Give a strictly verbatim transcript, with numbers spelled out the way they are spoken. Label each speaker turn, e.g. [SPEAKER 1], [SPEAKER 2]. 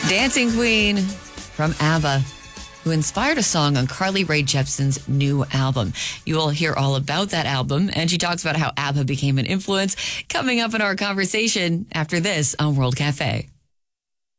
[SPEAKER 1] Dancing Queen from ABBA, who inspired a song on Carly Rae Jepsen's new album. You will hear all about that album, and she talks about how ABBA became an influence, coming up in our conversation after this on World Cafe.